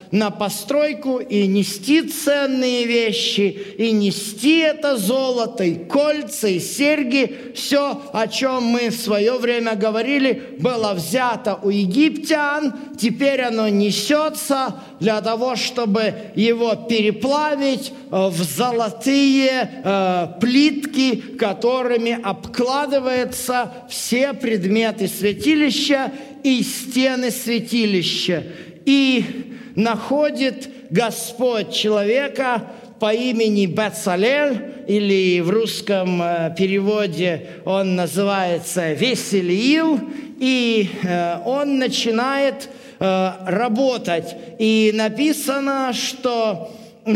на постройку и нести ценные вещи, и нести это золото, и кольца, и серьги. Все, о чем мы в свое время говорили, было взято у египтян. Теперь оно несется для того, чтобы его переплавить в золотые плитки, которыми обкладываются все предметы святилища и стены святилища. И находит Господь человека по имени Бецалель, или в русском переводе он называется Веселиил, и он начинает работать. И написано, что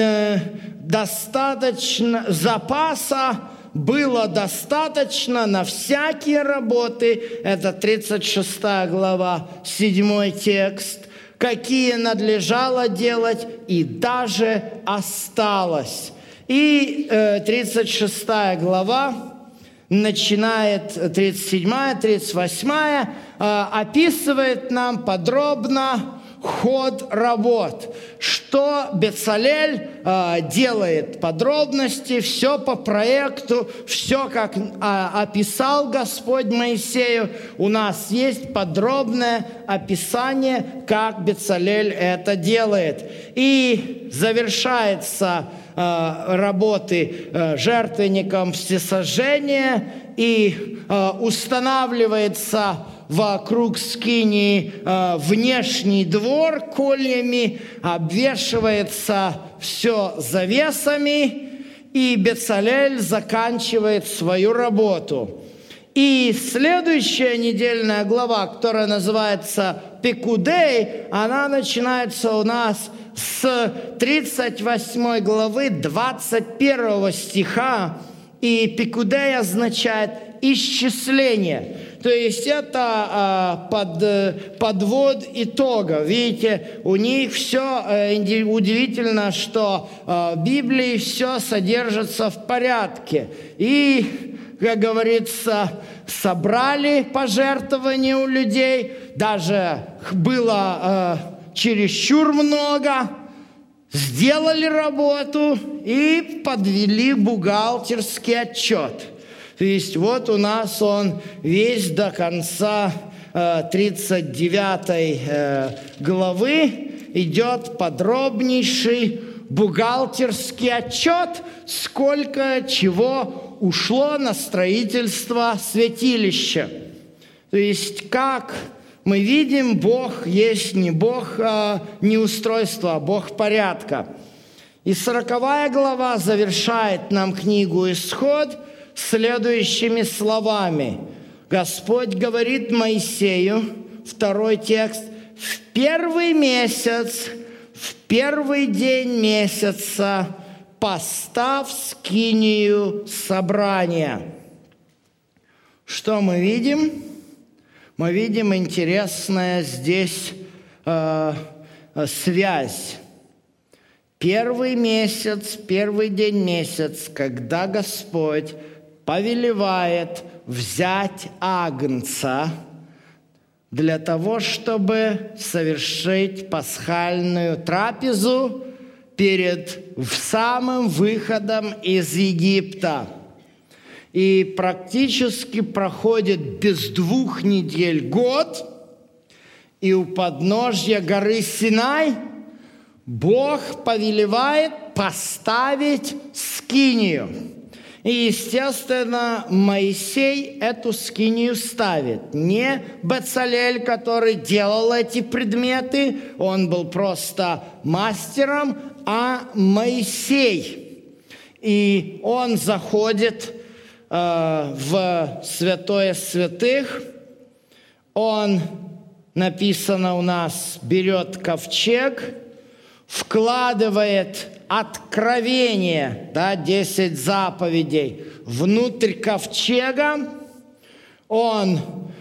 достаточно запаса было достаточно на всякие работы. Это 36 глава, 7 текст. Какие надлежало делать, и даже осталось. И 36 глава начинает 37, 38, описывает нам подробно ход работ. Что Бецалель делает, подробности, все по проекту, все, как описал Господь Моисею. У нас есть подробное описание, как Бецалель это делает. И завершается работы жертвенником всесожжения, и устанавливается вокруг скинии внешний двор кольями, обвешивается все завесами, и Бецалель заканчивает свою работу. И следующая недельная глава, которая называется Пекудей, она начинается у нас с 38 главы 21 стиха, и Пекудей означает исчисление. То есть это подвод итога. Видите, у них все удивительно, что в Библии все содержится в порядке. И, как говорится, собрали пожертвования у людей, даже было чересчур много, сделали работу и подвели бухгалтерский отчет. То есть вот у нас он весь до конца 39 главы идет подробнейший бухгалтерский отчет, сколько чего ушло на строительство святилища. То есть, как мы видим, Бог есть не Бог неустройства, а Бог порядка. И 40 глава завершает нам книгу «Исход» следующими словами. Господь говорит Моисею, 2 текст: «В первый месяц, в первый день месяца поставь скинию собрания». Что мы видим? Мы видим интересная здесь связь. Первый месяц, первый день месяц, когда Господь повелевает взять агнца для того, чтобы совершить пасхальную трапезу перед самым выходом из Египта. И практически проходит без 2 недель год, и у подножья горы Синай Бог повелевает поставить скинию. И, естественно, Моисей эту скинию ставит. Не Бецалель, который делал эти предметы, он был просто мастером, а Моисей. И он заходит в святое святых, он, написано у нас, берет ковчег, вкладывает откровение, 10 заповедей, внутрь ковчега, он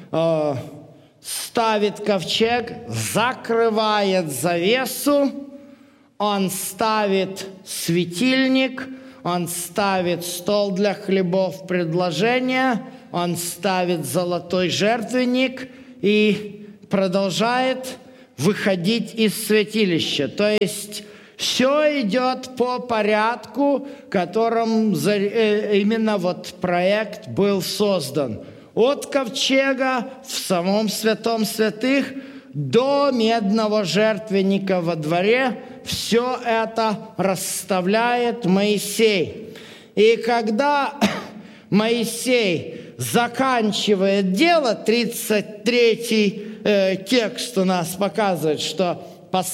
ставит ковчег, закрывает завесу, он ставит светильник, он ставит стол для хлебов предложения, он ставит золотой жертвенник и продолжает выходить из святилища. То есть все идет по порядку, которым именно вот проект был создан. От ковчега в самом святом святых до медного жертвенника во дворе все это расставляет Моисей. И когда Моисей заканчивает дело, 33-й текст у нас показывает, что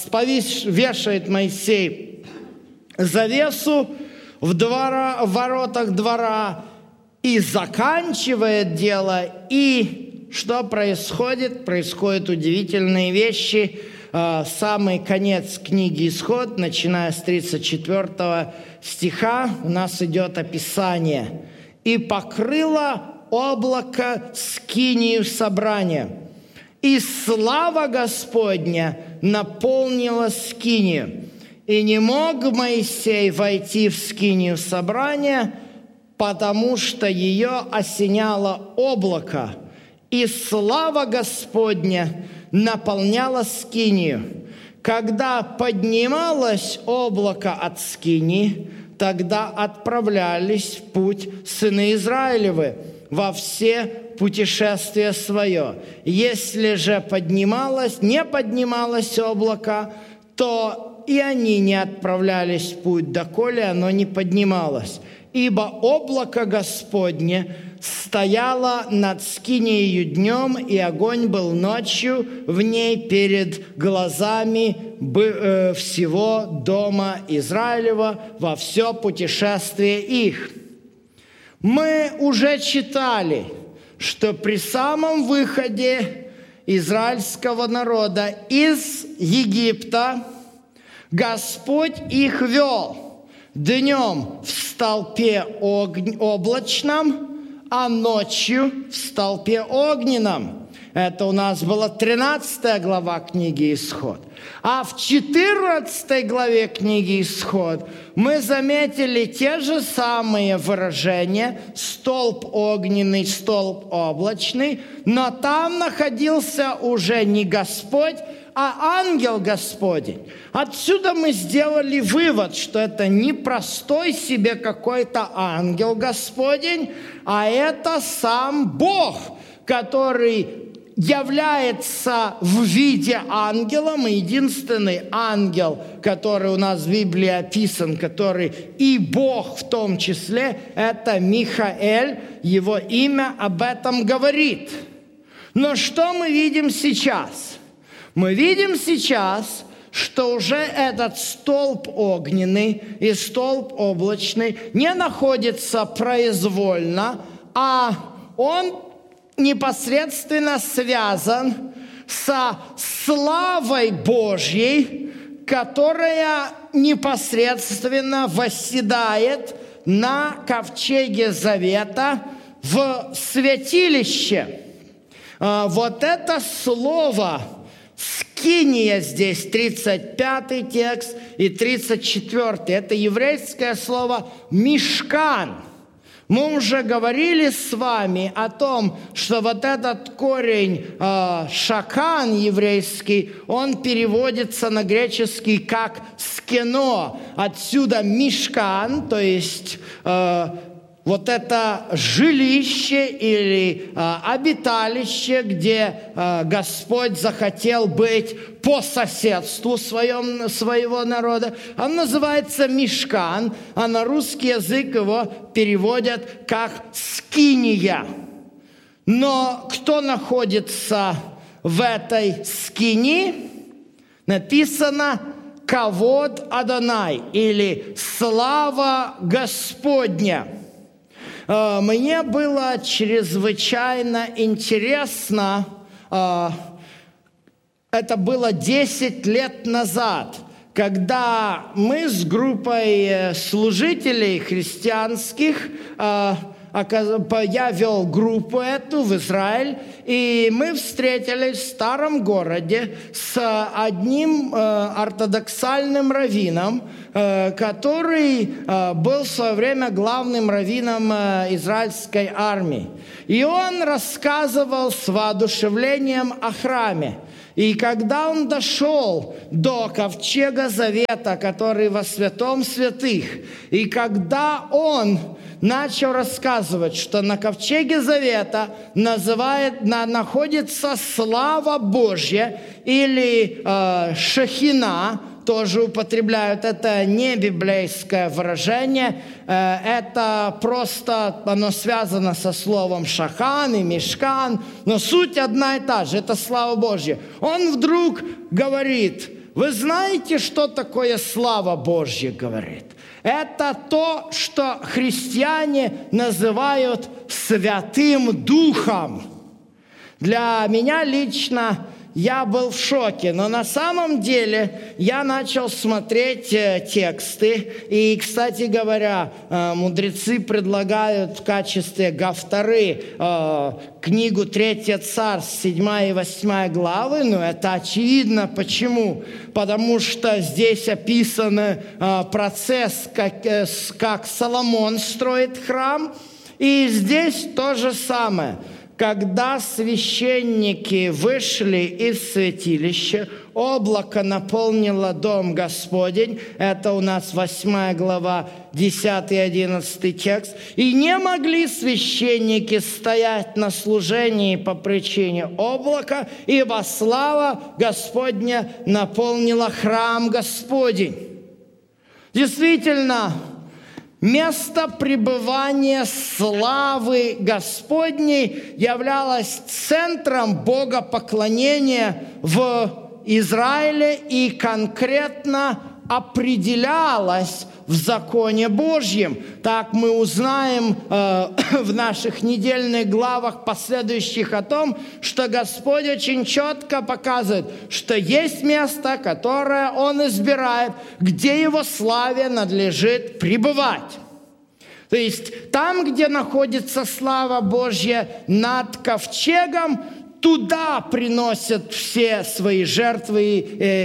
вешает Моисей завесу в воротах двора и заканчивает дело. И что происходит? Происходят удивительные вещи. Самый конец книги «Исход», начиная с 34 стиха, у нас идет описание. «И покрыло облако скинию собрания, и слава Господня наполнила скинию. И не мог Моисей войти в скинию собрания, потому что ее осеняло облако, и слава Господня наполняла скинию. Когда поднималось облако от скинии, тогда отправлялись в путь сыны Израилевы во все путешествие свое. Если же не поднималось облако, то и они не отправлялись в путь, доколе оно не поднималось. Ибо облако Господне стояло над скинией днем, и огонь был ночью в ней перед глазами всего дома Израилева во все путешествие их». Мы уже читали, что при самом выходе израильского народа из Египта Господь их вел днем в столпе облачном, а ночью в столпе огненном. Это у нас была 13 глава книги «Исход». А в 14 главе книги «Исход» мы заметили те же самые выражения: столб огненный, столб облачный, но там находился уже не Господь, а ангел Господень. Отсюда мы сделали вывод, что это не простой себе какой-то ангел Господень, а это сам Бог, который является в виде ангела. Мы единственный ангел, который у нас в Библии описан, который и Бог в том числе, это Михаэль. Его имя об этом говорит. Но что мы видим сейчас? Мы видим сейчас, что уже этот столб огненный и столб облачный не находится произвольно, а он непосредственно связан со славой Божьей, которая непосредственно восседает на ковчеге завета в святилище. Вот это слово «скиния» здесь, 35-й текст и 34-й, это еврейское слово «мишкан». Мы уже говорили с вами о том, что вот этот корень «шакан» еврейский, он переводится на греческий как «скино». Отсюда «мишкан», то есть вот это жилище или обиталище, где Господь захотел быть по соседству своего народа. Он называется «мишкан», а на русский язык его переводят как «скиния». Но кто находится в этой скинии? Написано «кавод Адонай» или «слава Господня». Мне было чрезвычайно интересно, это было 10 лет назад, когда мы с группой служителей христианских, я вел группу эту в Израиль, и мы встретились в старом городе с одним ортодоксальным раввином, который был в свое время главным раввином израильской армии. И он рассказывал с воодушевлением о храме. И когда он дошел до ковчега завета, который во святом святых, и когда он начал рассказывать, что на ковчеге завета находится слава Божья или шахина, тоже употребляют, это не библейское выражение, это просто, оно связано со словом шахан и мишкан, но суть одна и та же, это слава Божья. Он вдруг говорит: вы знаете, что такое слава Божья, говорит? Это то, что христиане называют Святым Духом. Для меня лично я был в шоке, но на самом деле я начал смотреть тексты. И, кстати говоря, мудрецы предлагают в качестве гавторы книгу 3 Царств, 7 и 8 главы. Но это очевидно. Почему? Потому что здесь описан процесс, как Соломон строит храм. И здесь то же самое. Когда священники вышли из святилища, облако наполнило дом Господень, это у нас 8 глава, 10 и 11 текст, и не могли священники стоять на служении по причине облака, ибо слава Господня наполнила храм Господень. Действительно, место пребывания славы Господней являлось центром богопоклонения в Израиле и конкретно определялось в законе Божьем. Так мы узнаем в наших недельных главах последующих о том, что Господь очень четко показывает, что есть место, которое Он избирает, где Его славе надлежит пребывать. То есть там, где находится слава Божья над ковчегом, туда приносят все свои жертвы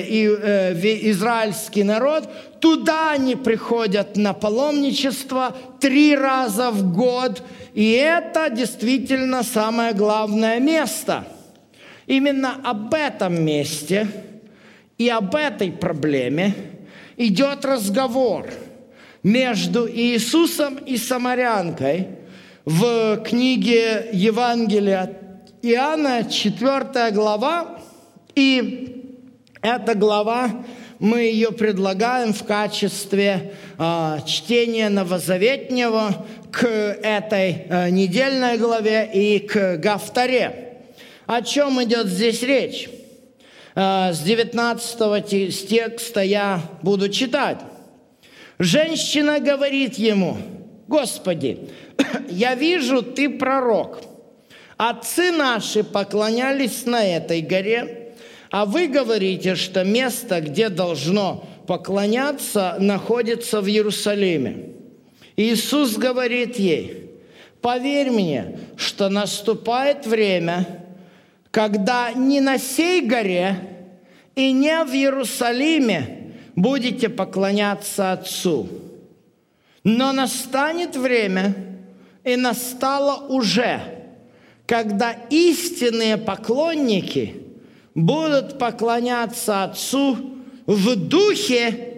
израильский народ, туда они приходят на паломничество 3 раза в год, и это действительно самое главное место. Именно об этом месте и об этой проблеме идет разговор между Иисусом и самарянкой в книге Евангелия Иоанна, 4 глава, и эта глава, мы ее предлагаем в качестве чтения новозаветнего к этой недельной главе и к гавторе. О чем идет здесь речь? С 19 текста я буду читать. Женщина говорит ему: «Господи, я вижу, ты пророк. Отцы наши поклонялись на этой горе, а вы говорите, что место, где должно поклоняться, находится в Иерусалиме». Иисус говорит ей: «Поверь мне, что наступает время, когда ни на сей горе и не в Иерусалиме будете поклоняться Отцу. Но настанет время, и настало уже, когда истинные поклонники будут поклоняться Отцу в духе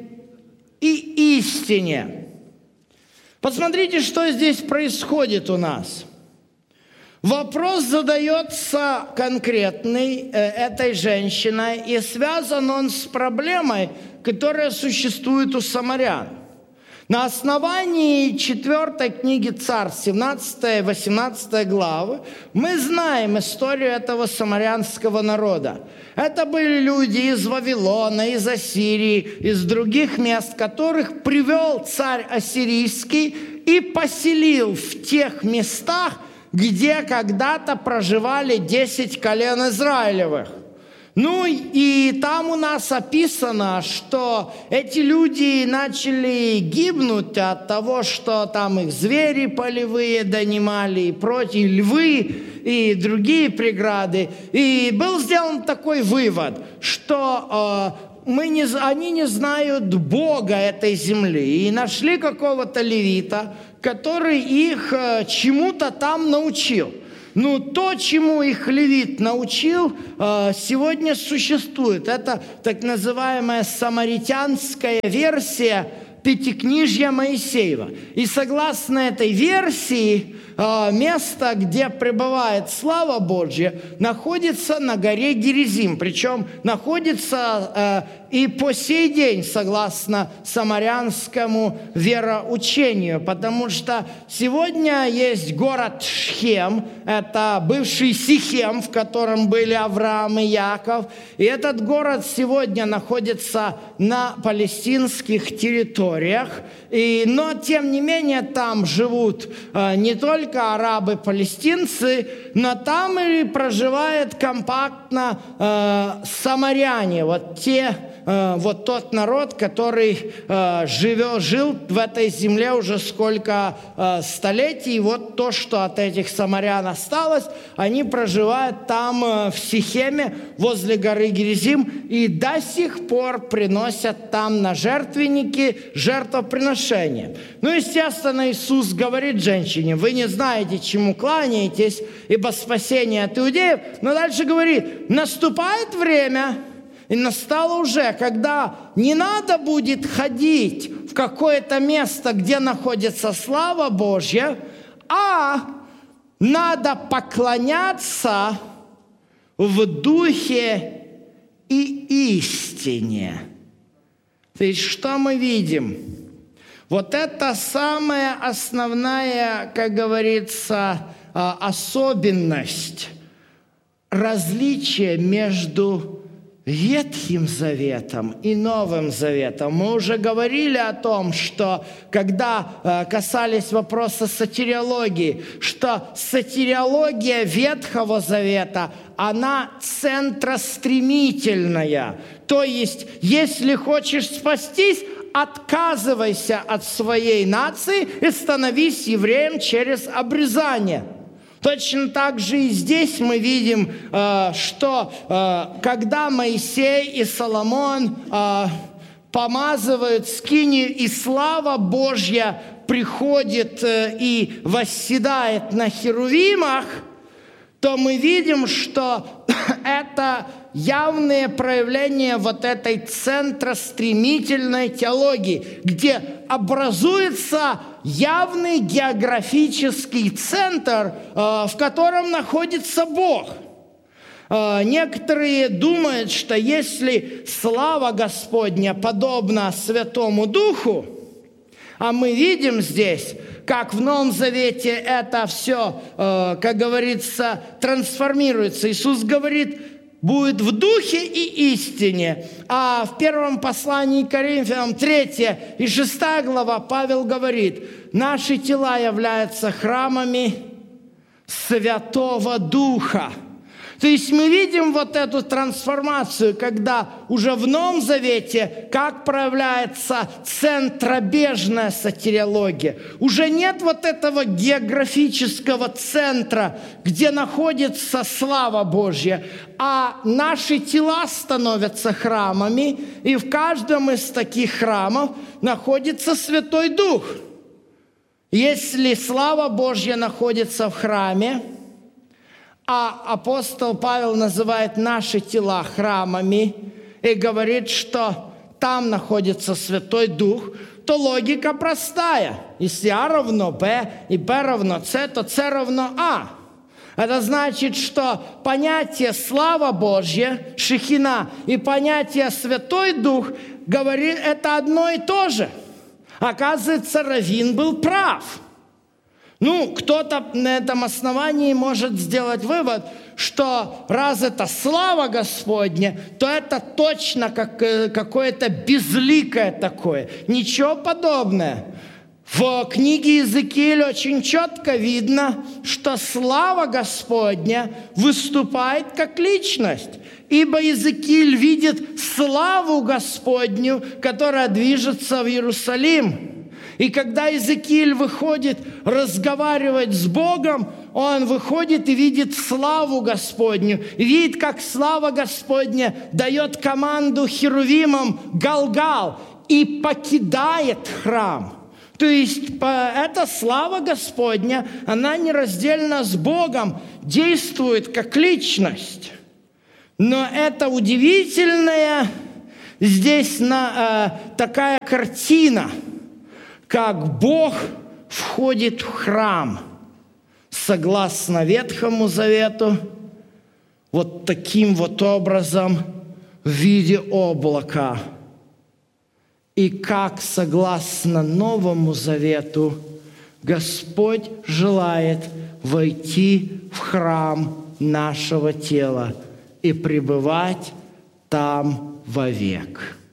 и истине». Посмотрите, что здесь происходит у нас. Вопрос задается конкретный этой женщиной, и связан он с проблемой, которая существует у самарян. На основании 4 книги Царств, 17 и 18 главы, мы знаем историю этого самарянского народа. Это были люди из Вавилона, из Ассирии, из других мест, которых привел царь ассирийский и поселил в тех местах, где когда-то проживали 10 колен Израилевых. Ну и там у нас описано, что эти люди начали гибнуть от того, что там их звери полевые донимали, и прочие львы и другие преграды. И был сделан такой вывод, что они не знают Бога этой земли. И нашли какого-то левита, который их чему-то там научил. Ну, то, чему их левит научил, сегодня существует. Это так называемая самаритянская версия Пятикнижья Моисеева. И согласно этой версии, место, где пребывает слава Божья, находится на горе Геризим. Причем находится и по сей день, согласно самарянскому вероучению. Потому что сегодня есть город Шхем, это бывший Сихем, в котором были Авраам и Яков. И этот город сегодня находится на палестинских территориях. Но, тем не менее, там живут не только арабы-палестинцы, но там и проживает компактно самаряне, вот тот народ, который жил в этой земле уже сколько столетий. И вот то, что от этих самарян осталось, они проживают там в Сихеме, возле горы Геризим, и до сих пор приносят там на жертвенники жертвоприношения. Ну, естественно, Иисус говорит женщине: вы не знаете, чему кланяетесь, ибо спасение от иудеев. Но дальше говорит: наступает время, и настало уже, когда не надо будет ходить в какое-то место, где находится слава Божья, а надо поклоняться в духе и истине. То есть, что мы видим? Вот это самая основная, как говорится, особенность, различие между Ветхим Заветом и Новым Заветом. Мы уже говорили о том, что когда касались вопроса сотириологии, что сотириология Ветхого Завета, она центростремительная. То есть, если хочешь спастись, отказывайся от своей нации и становись евреем через обрезание. Точно так же и здесь мы видим, что когда Моисей и Соломон помазывают скинию, и слава Божья приходит и восседает на херувимах, то мы видим, что это явные проявления вот этой центростремительной теологии, где образуется явный географический центр, в котором находится Бог. Некоторые думают, что если слава Господня подобна Святому Духу, а мы видим здесь, как в Новом Завете это все, как говорится, трансформируется. Иисус говорит: будет в духе и истине. А в первом послании к Коринфянам 3 и 6 глава Павел говорит: наши тела являются храмами Святого Духа. То есть мы видим вот эту трансформацию, когда уже в Новом Завете как проявляется центробежная сотириология. Уже нет вот этого географического центра, где находится слава Божья, а наши тела становятся храмами, и в каждом из таких храмов находится Святой Дух. Если слава Божья находится в храме, а апостол Павел называет наши тела храмами и говорит, что там находится Святой Дух, то логика простая. Если А равно Б и Б равно С, то С равно А. Это значит, что понятие «слава Божья», «шехина» и понятие «Святой Дух» говорит, это одно и то же. Оказывается, раввин был прав. Кто-то на этом основании может сделать вывод, что раз это слава Господня, то это точно какое-то безликое такое. Ничего подобного. В книге Иезекииль очень четко видно, что слава Господня выступает как личность. Ибо Иезекииль видит славу Господню, которая движется в Иерусалим. И когда Иезекииль выходит разговаривать с Богом, он выходит и видит славу Господню. И видит, как слава Господня дает команду херувимам «Галгал» и покидает храм. То есть эта слава Господня, она нераздельно с Богом действует как личность. Но это удивительная здесь такая картина, как Бог входит в храм, согласно Ветхому Завету, вот таким вот образом в виде облака. И как, согласно Новому Завету, Господь желает войти в храм нашего тела и пребывать там вовек.